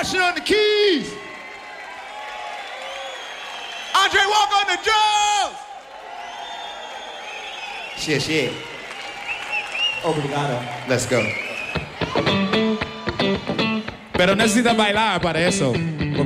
Martian on the keys. Andre Walker on the drums. Shit. Obrigado. Let's go. Pero necesitas bailar para eso.